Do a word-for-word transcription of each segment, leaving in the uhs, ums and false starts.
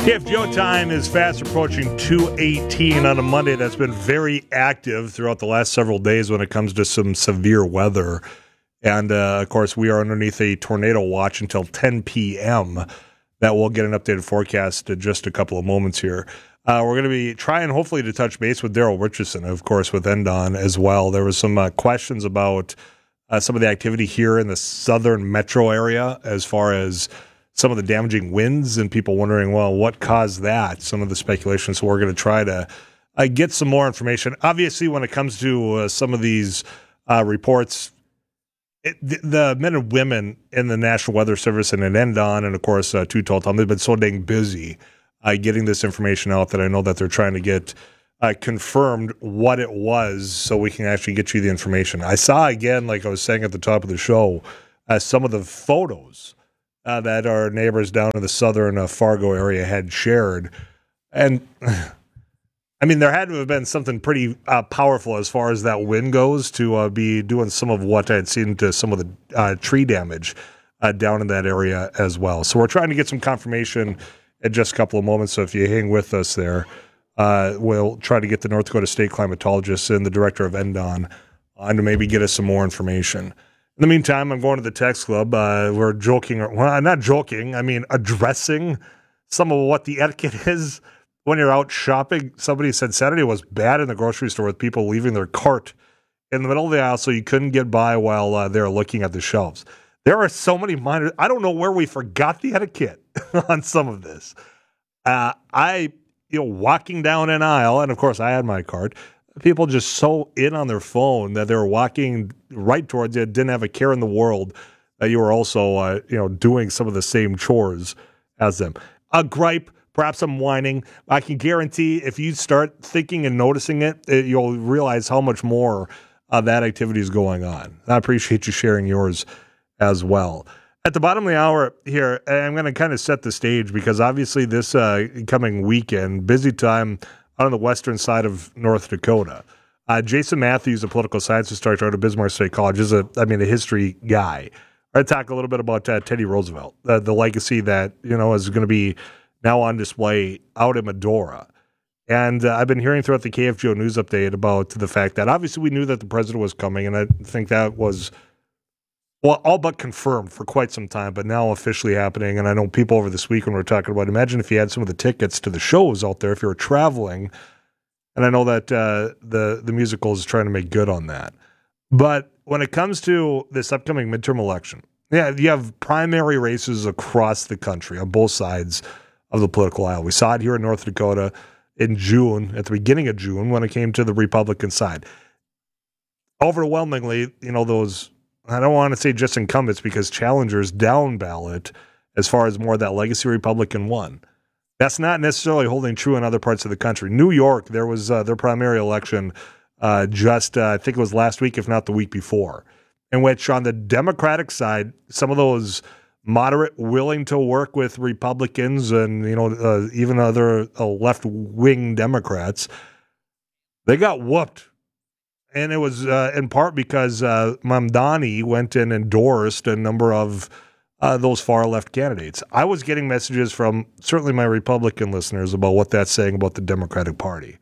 K F G O time is fast approaching two eighteen on a Monday that's been very active throughout the last several days when it comes to some severe weather. And, uh, of course, we are underneath a tornado watch until ten p.m. That we'll get an updated forecast in just a couple of moments here. Uh, we're going to be trying, hopefully, to touch base with Daryl Richardson, of course, with N D O N as well. There was some uh, questions about uh, some of the activity here in the southern metro area as far as some of the damaging winds and people wondering, well, what caused that? Some of the speculation. So we're going to try to uh, get some more information. Obviously, when it comes to uh, some of these uh, reports, it, the, the men and women in the National Weather Service and at N D O N and, of course, uh, Too Tall Tom, they've been so dang busy uh, getting this information out that I know that they're trying to get uh, confirmed what it was so we can actually get you the information. I saw, again, like I was saying at the top of the show, uh, some of the photos Uh, that our neighbors down in the southern uh, Fargo area had shared. And, I mean, there had to have been something pretty uh, powerful as far as that wind goes to uh, be doing some of what I had seen to some of the uh, tree damage uh, down in that area as well. So we're trying to get some confirmation in just a couple of moments. So if you hang with us there, uh, we'll try to get the North Dakota State climatologist and the director of N D O N on to maybe get us some more information. In the meantime, I'm going to the text club. Uh, we're joking, well, not joking, I mean addressing some of what the etiquette is when you're out shopping. Somebody said Saturday was bad in the grocery store with people leaving their cart in the middle of the aisle so you couldn't get by while uh, they're looking at the shelves. There are so many minor, I don't know where we forgot the etiquette on some of this. Uh, I, you know, walking down an aisle, and of course I had my cart, people just so in on their phone that they were walking right towards you, didn't have a care in the world that you were also, uh, you know, doing some of the same chores as them. A gripe, perhaps I'm whining. I can guarantee if you start thinking and noticing it, it you'll realize how much more of that activity is going on. I appreciate you sharing yours as well. At the bottom of the hour here, I'm going to kind of set the stage because obviously this uh, coming weekend, busy time on the western side of North Dakota. Uh, Jason Matthews, a political science instructor out of Bismarck State College, is a, I mean, a history guy. I talk a little bit about uh, Teddy Roosevelt, uh, the legacy that, you know, is going to be now on display out in Medora. And uh, I've been hearing throughout the K F G O news update about the fact that obviously we knew that the president was coming, and I think that was, well, all but confirmed for quite some time, but now officially happening. And I know people over this week when we're talking about, imagine if you had some of the tickets to the shows out there, if you were traveling. And I know that uh, the, the musical is trying to make good on that. But when it comes to this upcoming midterm election, yeah, you have primary races across the country on both sides of the political aisle. We saw it here in North Dakota in June, at the beginning of June, when it came to the Republican side. Overwhelmingly, you know, those, I don't want to say just incumbents because challengers down ballot as far as more of that legacy Republican won. That's not necessarily holding true in other parts of the country. New York, there was uh, their primary election uh, just, uh, I think it was last week, if not the week before, in which on the Democratic side, some of those moderate, willing to work with Republicans and, you know, uh, even other uh, left-wing Democrats, they got whooped. And it was uh, in part because uh, Mamdani went and endorsed a number of uh, those far-left candidates. I was getting messages from certainly my Republican listeners about what that's saying about the Democratic Party.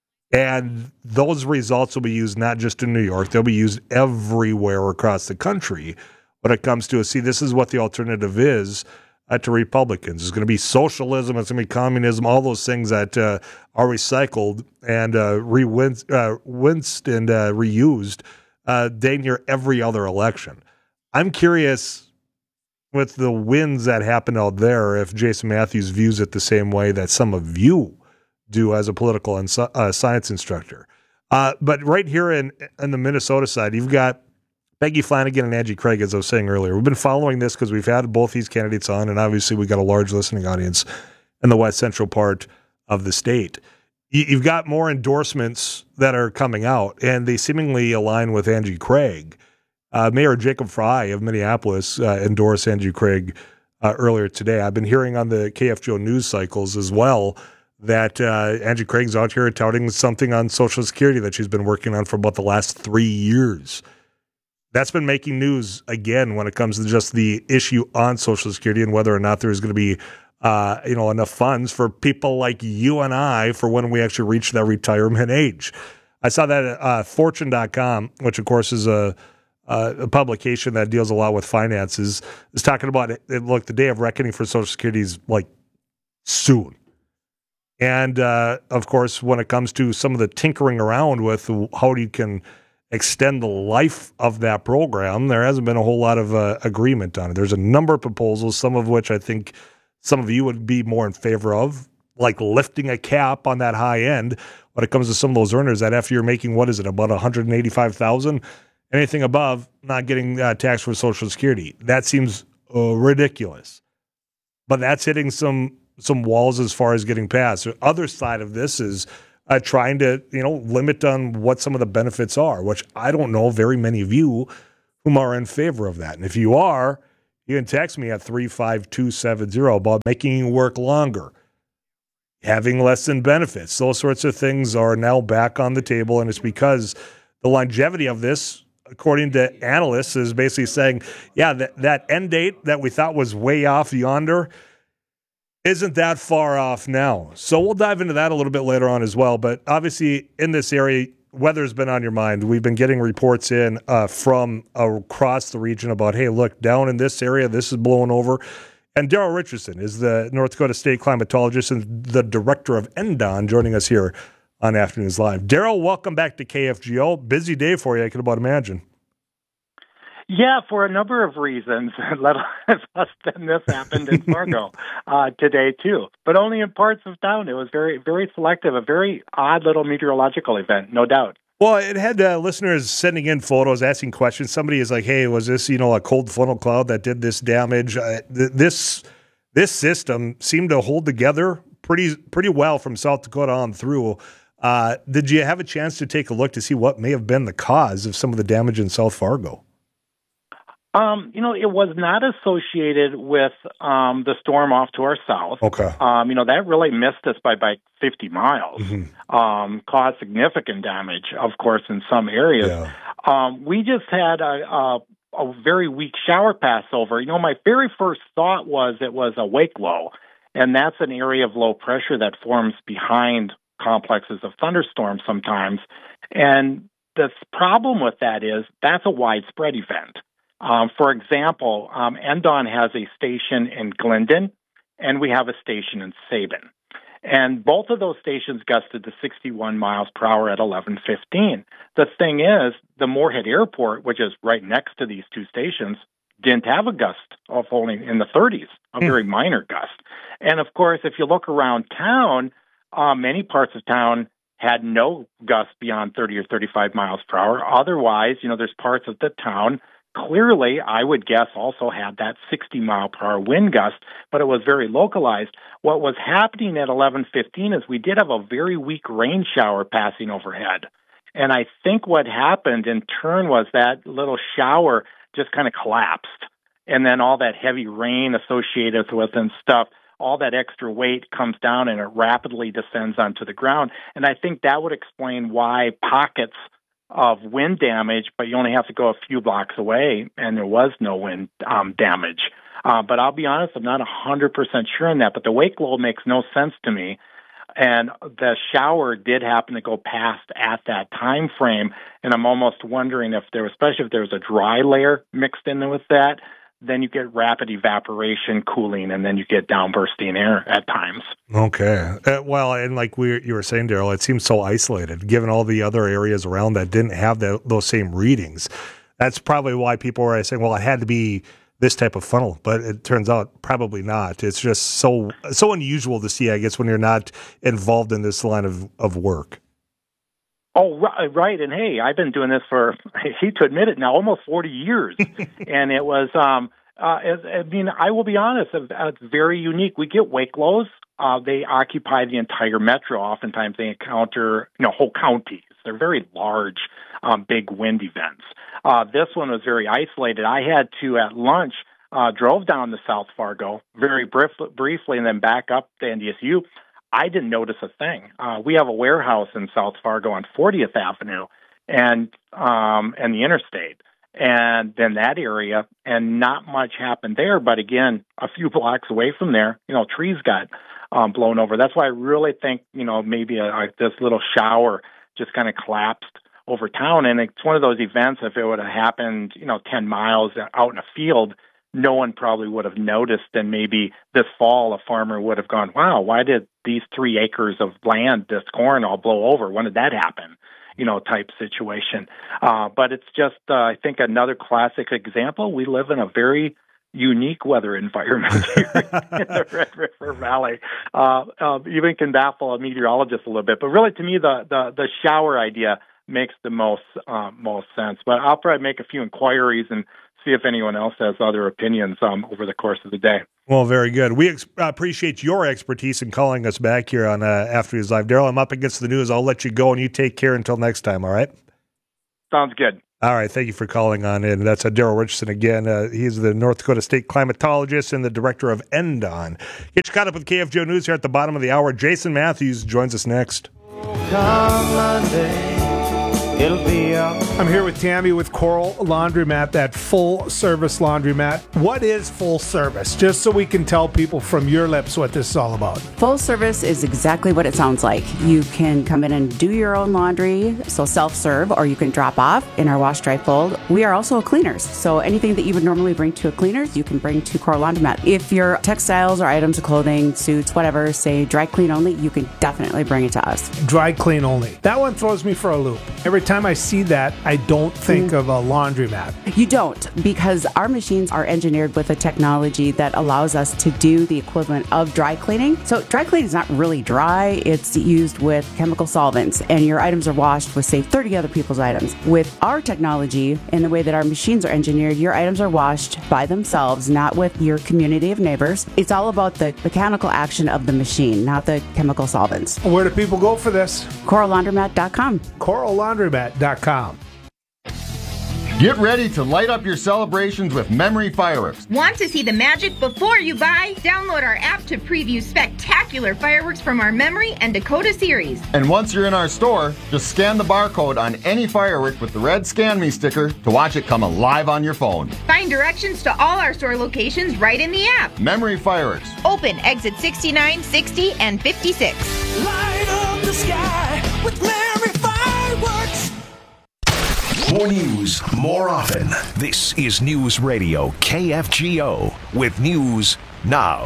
And those results will be used not just in New York. They'll be used everywhere across the country when it comes to, see, this is what the alternative is uh, to Republicans. It's going to be socialism. It's going to be communism, all those things that uh, are recycled and uh, re-winced uh, winced and uh, reused uh, dang near every other election. I'm curious with the wins that happened out there if Jason Matthews views it the same way that some of you do as a political and uh, science instructor. Uh, but right here in, in the Minnesota side, you've got Peggy Flanagan and Angie Craig, as I was saying earlier. We've been following this because we've had both these candidates on, and obviously we've got a large listening audience in the west central part of the state. You've got more endorsements that are coming out, and they seemingly align with Angie Craig. Uh, Mayor Jacob Fry of Minneapolis uh, endorsed Angie Craig uh, earlier today. I've been hearing on the K F G O news cycles as well that uh, Angie Craig's out here touting something on Social Security that she's been working on for about the last three years. That's been making news again when it comes to just the issue on Social Security and whether or not there's going to be uh, you know, enough funds for people like you and I for when we actually reach that retirement age. I saw that at uh, fortune dot com, which of course is a, uh, a publication that deals a lot with finances, is talking about it. Look, the day of reckoning for Social Security is like soon. And uh, of course, when it comes to some of the tinkering around with how you can extend the life of that program, there hasn't been a whole lot of uh, agreement on it. There's a number of proposals, some of which I think some of you would be more in favor of, like lifting a cap on that high end when it comes to some of those earners that after you're making, what is it, about one hundred eighty-five thousand dollars, anything above, not getting uh, taxed for Social Security. That seems uh, ridiculous. But that's hitting some some walls as far as getting passed. The other side of this is uh, trying to, you know, limit on what some of the benefits are, which I don't know very many of you whom are in favor of that. And if you are, you can text me at three five two seven zero about making you work longer, having less than benefits. Those sorts of things are now back on the table, and it's because the longevity of this, according to analysts, is basically saying, yeah, that, that end date that we thought was way off yonder isn't that far off now. So we'll dive into that a little bit later on as well. But obviously in this area, weather's been on your mind. We've been getting reports in uh, from across the region about, hey, look, down in this area, this is blowing over. And Daryl Richardson is the North Dakota State climatologist and the director of N D O N, joining us here on Afternoons Live. Daryl, welcome back to K F G O. Busy day for you, I can about imagine. Yeah, for a number of reasons. Let us then this happened in Fargo uh, today too, but only in parts of town. It was very, very selective. A very odd little meteorological event, no doubt. Well, it had uh, listeners sending in photos, asking questions. Somebody is like, "Hey, was this you know a cold funnel cloud that did this damage?" Uh, th- this this system seemed to hold together pretty pretty well from South Dakota on through. Uh, did you have a chance to take a look to see what may have been the cause of some of the damage in South Fargo? Um, you know, it was not associated with um, the storm off to our south. Okay. Um, you know, that really missed us by by fifty miles, Mm-hmm. um, caused significant damage, of course, in some areas. Yeah. Um, we just had a, a, a very weak shower pass over. You know, my very first thought was it was a wake low, and that's an area of low pressure that forms behind complexes of thunderstorms sometimes. And the problem with that is that's a widespread event. Um, for example, um, N D O N has a station in Glendon, and we have a station in Sabin. And both of those stations gusted to sixty-one miles per hour at eleven fifteen. The thing is, the Moorhead Airport, which is right next to these two stations, didn't have a gust of only in the thirties, a very mm. minor gust. And of course, if you look around town, uh, many parts of town had no gust beyond thirty or thirty-five miles per hour. Otherwise, you know, there's parts of the town clearly, I would guess, also had that sixty mile per hour wind gust, but it was very localized. What was happening at eleven fifteen is we did have a very weak rain shower passing overhead. And I think what happened in turn was that little shower just kind of collapsed. And then all that heavy rain associated with it and stuff, all that extra weight comes down and it rapidly descends onto the ground. And I think that would explain why pockets of wind damage, but you only have to go a few blocks away, and there was no wind um, damage. Uh, but I'll be honest, I'm not one hundred percent sure on that, but the wake low makes no sense to me. And the shower did happen to go past at that time frame, and I'm almost wondering if there, especially if there was a dry layer mixed in with that, then you get rapid evaporation, cooling, and then you get downbursting air at times. Okay. Uh, well, and like we you were saying, Daryl, it seems so isolated, given all the other areas around that didn't have the, those same readings. That's probably why people were saying, well, it had to be this type of funnel, but it turns out probably not. It's just so so unusual to see, I guess, when you're not involved in this line of, of work. Oh, right. And hey, I've been doing this for, I hate to admit it now, almost forty years. And it was, um, uh, I mean, I will be honest, it's very unique. We get wake lows. Uh, they occupy the entire metro. Oftentimes they encounter, you know, whole counties. They're very large, um, big wind events. Uh, this one was very isolated. I had to, at lunch, uh, drove down to South Fargo very brief, briefly and then back up to N D S U. I didn't notice a thing. Uh, we have a warehouse in South Fargo on fortieth Avenue and um, and the interstate. and then that area, and not much happened there. But again, a few blocks away from there, you know, trees got um, blown over. That's why I really think, you know, maybe a, a, this little shower just kind of collapsed over town. And it's one of those events, if it would have happened, you know, ten miles out in a field, no one probably would have noticed. And maybe this fall, a farmer would have gone, wow, why did these three acres of land, this corn, all blow over? When did that happen? You know, type situation. Uh, but it's just, uh, I think, another classic example. We live in a very unique weather environment here in the Red River Valley. Uh, uh, even can baffle a meteorologist a little bit. But really, to me, the the, the shower idea makes the most uh, most sense. But I'll probably make a few inquiries and see if anyone else has other opinions um, over the course of the day. Well, very good. We ex- appreciate your expertise in calling us back here on uh, After News Live. Daryl, I'm up against the news. I'll let you go, and you take care until next time, all right? Sounds good. All right. Thank you for calling on in. That's uh, Daryl Richardson again. Uh, he's the North Dakota State climatologist and the director of N D O N. Get you caught up with K F G O News here at the bottom of the hour. Jason Matthews joins us next. Come Monday, it'll be up. I'm here with Tammy with Coral Laundromat, that full-service laundromat. What is full service? Just so we can tell people from your lips what this is all about. Full service is exactly what it sounds like. You can come in and do your own laundry, so self-serve, or you can drop off in our wash, dry, fold. We are also cleaners, so anything that you would normally bring to a cleaners, you can bring to Coral Laundromat. If your textiles or items of clothing, suits, whatever, say dry clean only, you can definitely bring it to us. Dry clean only. That one throws me for a loop. Every time I see that, I don't think mm. of a laundromat. You don't, because our machines are engineered with a technology that allows us to do the equivalent of dry cleaning. So dry cleaning is not really dry. It's used with chemical solvents, and your items are washed with, say, thirty other people's items. With our technology and the way that our machines are engineered, your items are washed by themselves, not with your community of neighbors. It's all about the mechanical action of the machine, not the chemical solvents. Where do people go for this? Coral Laundromat dot com. Coral Laundromat dot com. Get ready to light up your celebrations with Memory Fireworks. Want to see the magic before you buy? Download our app to preview spectacular fireworks from our Memory and Dakota series. And once you're in our store, just scan the barcode on any firework with the red Scan Me sticker to watch it come alive on your phone. Find directions to all our store locations right in the app. Memory Fireworks. Open exit sixty-nine, sixty, and fifty-six. Light up the sky with Memory Fireworks. More news, more often. This is News Radio K F G O with News Now.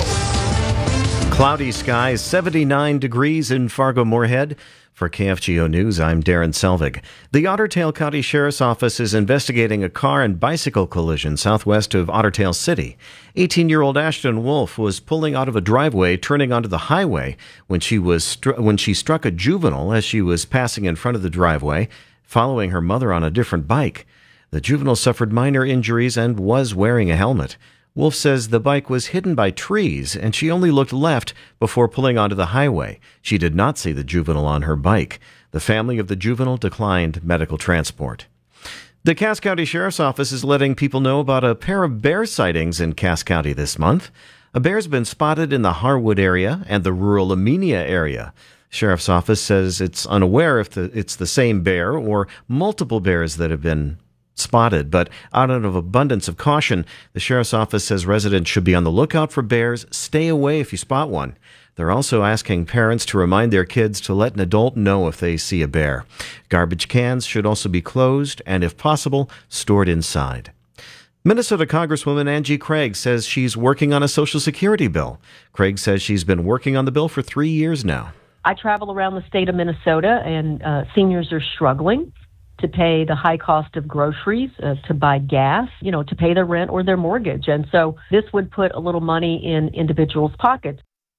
Cloudy skies, seventy-nine degrees in Fargo-Moorhead. For K F G O News, I'm Darren Selvig. The Otter Tail County Sheriff's Office is investigating a car and bicycle collision southwest of Otter Tail City. eighteen-year-old Ashton Wolf was pulling out of a driveway, turning onto the highway when she was stru- when she struck a juvenile as she was passing in front of the driveway, following her mother on a different bike. The juvenile suffered minor injuries and was wearing a helmet. Wolf says the bike was hidden by trees and she only looked left before pulling onto the highway. She did not see the juvenile on her bike. The family of the juvenile declined medical transport. The Cass County Sheriff's Office is letting people know about a pair of bear sightings in Cass County this month. A bear's been spotted in the Harwood area and the rural Amenia area. Sheriff's Office says it's unaware if the, it's the same bear or multiple bears that have been spotted, but out of abundance of caution, the Sheriff's Office says residents should be on the lookout for bears. Stay away if you spot one. They're also asking parents to remind their kids to let an adult know if they see a bear. Garbage cans should also be closed and, if possible, stored inside. Minnesota Congresswoman Angie Craig says she's working on a Social Security bill. Craig says she's been working on the bill for three years now. I travel around the state of Minnesota, and uh, seniors are struggling to pay the high cost of groceries, uh, to buy gas, you know, to pay their rent or their mortgage. And so this would put a little money in individuals' pockets.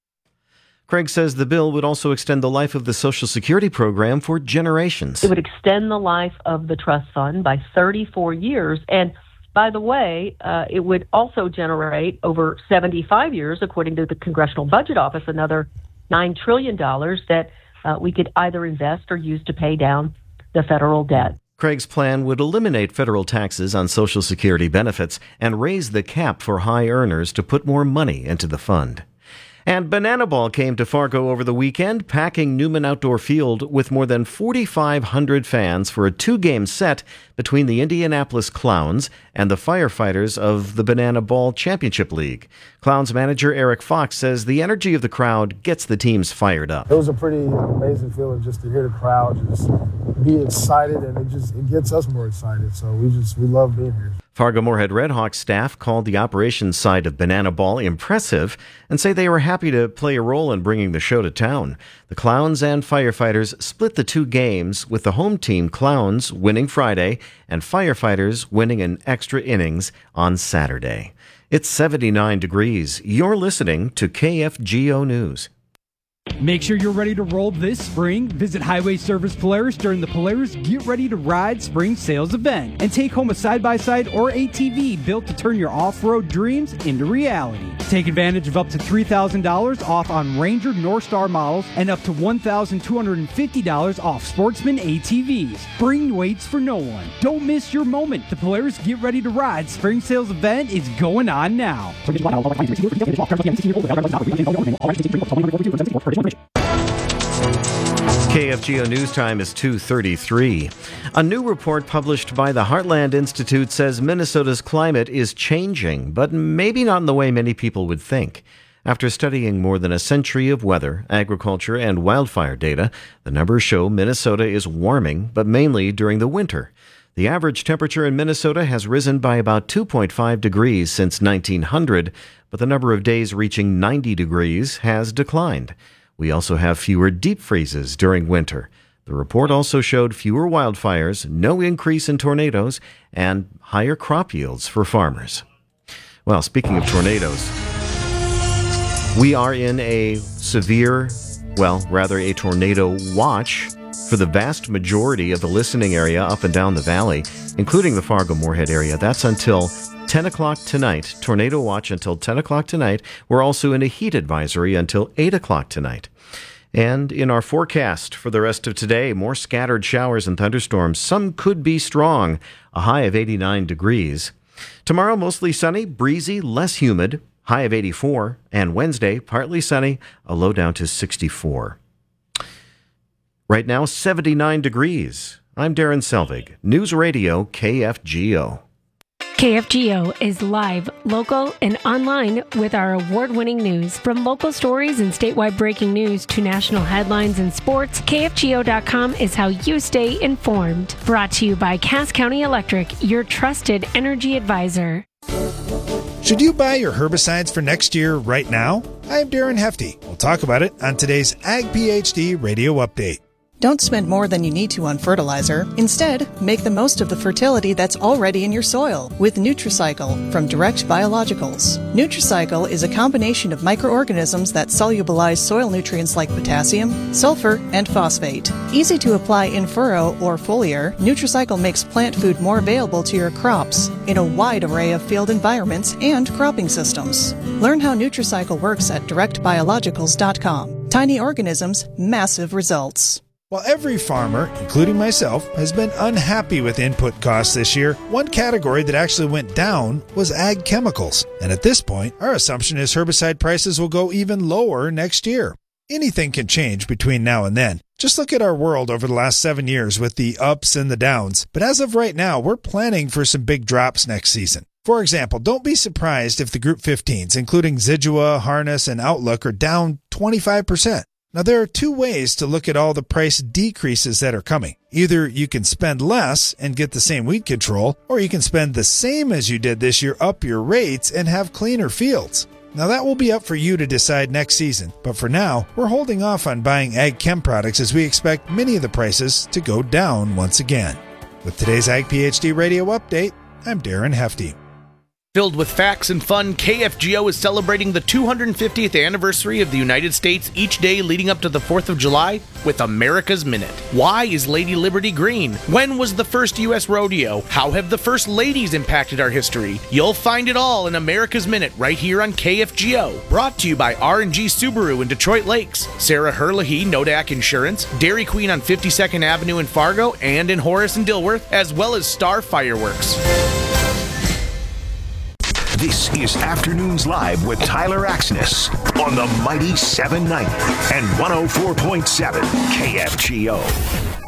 Craig says the bill would also extend the life of the Social Security program for generations. It would extend the life of the trust fund by thirty-four years. And by the way, uh, it would also generate over seventy-five years, according to the Congressional Budget Office, another nine trillion dollars that uh, we could either invest or use to pay down the federal debt. Craig's plan would eliminate federal taxes on Social Security benefits and raise the cap for high earners to put more money into the fund. And Banana Ball came to Fargo over the weekend, packing Newman Outdoor Field with more than forty-five hundred fans for a two-game set between the Indianapolis Clowns and the Firefighters of the Banana Ball Championship League. Clowns manager Eric Fox says the energy of the crowd gets the teams fired up. It was a pretty amazing feeling just to hear the crowd just be excited, and it just it gets us more excited. So we just we love being here. Fargo-Moorhead Redhawks staff called the operations side of Banana Ball impressive and say they were happy to play a role in bringing the show to town. The Clowns and Firefighters split the two games, with the home team Clowns winning Friday and Firefighters winning in extra innings on Saturday. It's seventy-nine degrees. You're listening to K F G O News. Make sure you're ready to roll this spring. Visit Highway Service Polaris during the Polaris Get Ready to Ride Spring Sales Event and take home a side-by-side or A T V built to turn your off-road dreams into reality. Take advantage of up to three thousand dollars off on Ranger North Star models and up to one thousand two hundred fifty dollars off Sportsman A T Vs. Spring waits for no one. Don't miss your moment. The Polaris Get Ready to Ride Spring Sales Event is going on now. K F G O News Time is two thirty-three. A new report published by the Heartland Institute says Minnesota's climate is changing, but maybe not in the way many people would think. After studying more than a century of weather, agriculture, and wildfire data, the numbers show Minnesota is warming, but mainly during the winter. The average temperature in Minnesota has risen by about two point five degrees since nineteen hundred, but the number of days reaching ninety degrees has declined. We also have fewer deep freezes during winter. The report also showed fewer wildfires, no increase in tornadoes, and higher crop yields for farmers. Well, speaking of tornadoes, we are in a severe, well, rather a tornado watch for the vast majority of the listening area up and down the valley, including the Fargo-Moorhead area. That's until ten o'clock tonight. Tornado watch until ten o'clock tonight. We're also in a heat advisory until eight o'clock tonight. And in our forecast for the rest of today, more scattered showers and thunderstorms. Some could be strong, a high of eighty-nine degrees. Tomorrow, mostly sunny, breezy, less humid, high of eighty-four. And Wednesday, partly sunny, a low down to sixty-four. Right now, seventy-nine degrees. I'm Darren Selvig, News Radio K F G O. K F G O is live, local, and online with our award-winning news. From local stories and statewide breaking news to national headlines and sports, K F G O dot com is how you stay informed. Brought to you by Cass County Electric, your trusted energy advisor. Should you buy your herbicides for next year right now? I'm Darren Hefty. We'll talk about it on today's Ag PhD Radio Update. Don't spend more than you need to on fertilizer. Instead, make the most of the fertility that's already in your soil with Nutricycle from Direct Biologicals. Nutricycle is a combination of microorganisms that solubilize soil nutrients like potassium, sulfur, and phosphate. Easy to apply in furrow or foliar, Nutricycle makes plant food more available to your crops in a wide array of field environments and cropping systems. Learn how Nutricycle works at direct biologicals dot com. Tiny organisms, massive results. While every farmer, including myself, has been unhappy with input costs this year, one category that actually went down was ag chemicals. And at this point, our assumption is herbicide prices will go even lower next year. Anything can change between now and then. Just look at our world over the last seven years with the ups and the downs. But as of right now, we're planning for some big drops next season. For example, don't be surprised if the Group fifteens, including Zidua, Harness, and Outlook, are down twenty-five percent. Now, there are two ways to look at all the price decreases that are coming. Either you can spend less and get the same weed control, or you can spend the same as you did this year, up your rates, and have cleaner fields. Now, that will be up for you to decide next season, but for now, we're holding off on buying ag chem products as we expect many of the prices to go down once again. With today's Ag PhD Radio Update, I'm Darren Hefty. Filled with facts and fun, K F G O is celebrating the two hundred fiftieth anniversary of the United States each day leading up to the fourth of July with America's Minute. Why is Lady Liberty green? When was the first U S rodeo? How have the first ladies impacted our history? You'll find it all in America's Minute right here on K F G O. Brought to you by R and G Subaru in Detroit Lakes, Sarah Herlihy, Nodak Insurance, Dairy Queen on fifty-second Avenue in Fargo and in Horace and Dilworth, as well as Star Fireworks. This is Afternoons Live with Tyler Axness on the mighty seven ninety and one oh four point seven K F G O.